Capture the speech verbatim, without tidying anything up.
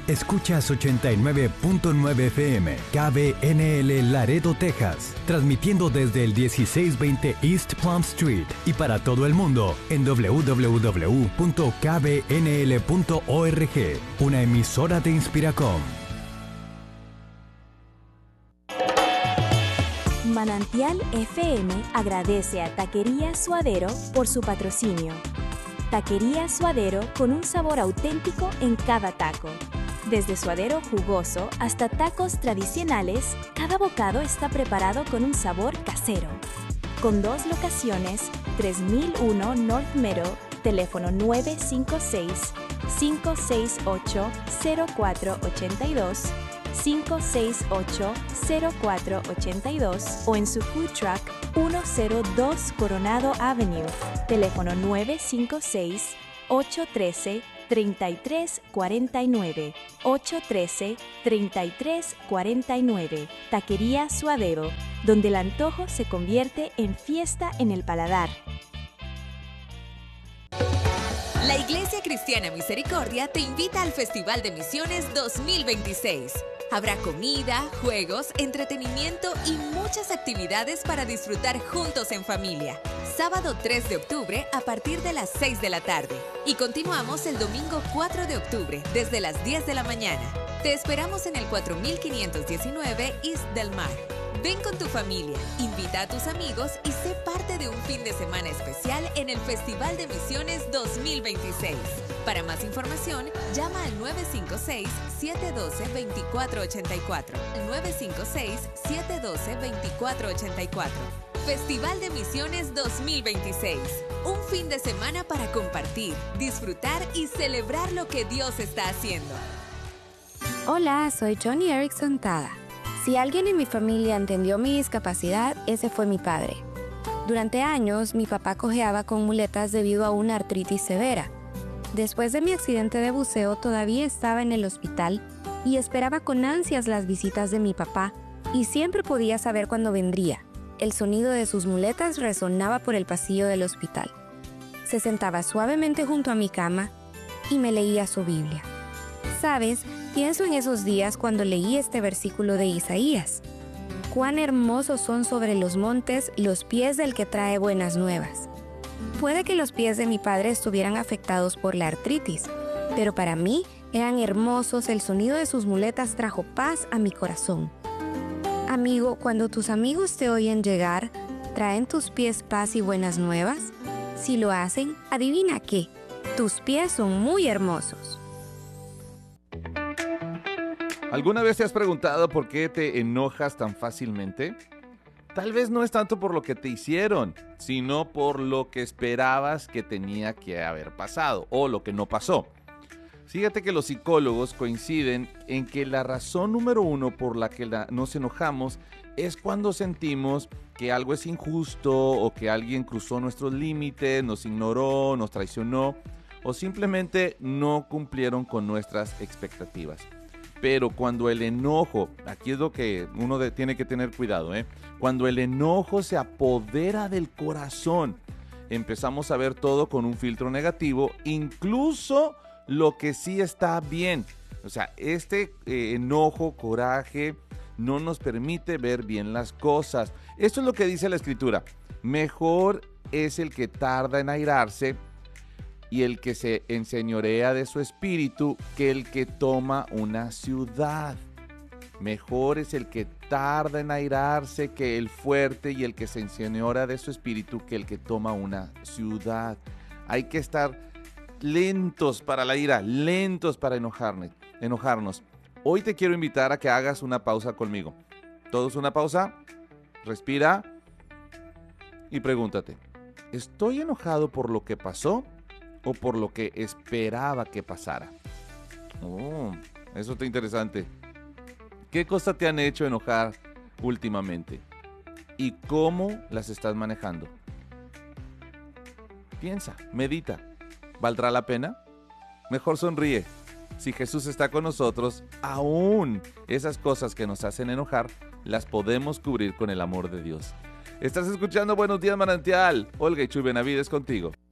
Escuchas ochenta y nueve punto nueve F M, K B N L Laredo, Texas, transmitiendo desde el dieciséis veinte East Plum Street y para todo el mundo en doble u doble u doble u punto k b n l punto org, una emisora de Inspiracom. Manantial F M agradece a Taquería Suadero por su patrocinio. Taquería Suadero, con un sabor auténtico en cada taco. Desde suadero jugoso hasta tacos tradicionales, cada bocado está preparado con un sabor casero. Con dos locaciones, tres mil uno North Meadow, teléfono nueve cinco seis, cinco seis ocho, cero cuatro ocho dos, cinco seis ocho, cero cuatro ocho dos o en su food truck ciento dos Coronado Avenue, teléfono nueve cinco seis, ocho uno tres, tres tres cuatro nueve, ocho uno tres, tres tres cuatro nueve. Taquería Suadero, donde el antojo se convierte en fiesta en el paladar. La Iglesia Cristiana Misericordia te invita al Festival de Misiones dos mil veintiséis. Habrá comida, juegos, entretenimiento y muchas actividades para disfrutar juntos en familia. Sábado tres de octubre a partir de las seis de la tarde. Y continuamos el domingo cuatro de octubre desde las diez de la mañana. Te esperamos en el cuatro mil quinientos diecinueve East del Mar. Ven con tu familia, invita a tus amigos y sé parte de un fin de semana especial en el Festival de Misiones dos mil veintiséis. Para más información, llama al nueve cinco seis, siete uno dos, dos cuatro ocho cuatro. nueve cinco seis, siete uno dos, dos cuatro ocho cuatro. Festival de Misiones dos mil veintiséis. Un fin de semana para compartir, disfrutar y celebrar lo que Dios está haciendo. Hola, soy Johnny Erickson Tada. Si alguien en mi familia entendió mi discapacidad, ese fue mi padre. Durante años, mi papá cojeaba con muletas debido a una artritis severa. Después de mi accidente de buceo, todavía estaba en el hospital y esperaba con ansias las visitas de mi papá, y siempre podía saber cuándo vendría. El sonido de sus muletas resonaba por el pasillo del hospital. Se sentaba suavemente junto a mi cama y me leía su Biblia. ¿Sabes? Pienso en esos días cuando leí este versículo de Isaías. Cuán hermosos son sobre los montes los pies del que trae buenas nuevas. Puede que los pies de mi padre estuvieran afectados por la artritis, pero para mí eran hermosos. El sonido de sus muletas trajo paz a mi corazón. Amigo, cuando tus amigos te oyen llegar, ¿traen tus pies paz y buenas nuevas? Si lo hacen, adivina qué, tus pies son muy hermosos. ¿Alguna vez te has preguntado por qué te enojas tan fácilmente? Tal vez no es tanto por lo que te hicieron, sino por lo que esperabas que tenía que haber pasado o lo que no pasó. Fíjate que los psicólogos coinciden en que la razón número uno por la que la, nos enojamos es cuando sentimos que algo es injusto o que alguien cruzó nuestros límites, nos ignoró, nos traicionó o simplemente no cumplieron con nuestras expectativas. Pero cuando el enojo, aquí es lo que uno de, tiene que tener cuidado, ¿eh? Cuando el enojo se apodera del corazón, empezamos a ver todo con un filtro negativo, incluso lo que sí está bien. O sea, este eh, enojo, coraje, no nos permite ver bien las cosas. Esto es lo que dice la Escritura. Mejor es el que tarda en airarse y el que se enseñorea de su espíritu que el que toma una ciudad. Mejor es el que tarda en airarse que el fuerte y el que se enseñorea de su espíritu que el que toma una ciudad. Hay que estar lentos para la ira, lentos para enojarnos, enojarnos. Hoy te quiero invitar a que hagas una pausa conmigo. ¿Todos una pausa? Respira y pregúntate, ¿estoy enojado por lo que pasó o por lo que esperaba que pasara? Oh, eso está interesante. ¿Qué cosas te han hecho enojar últimamente? ¿Y cómo las estás manejando? Piensa, medita. ¿Valdrá la pena? Mejor sonríe. Si Jesús está con nosotros, aún esas cosas que nos hacen enojar, las podemos cubrir con el amor de Dios. Estás escuchando Buenos Días Manantial. Olga y Chuy Benavides contigo.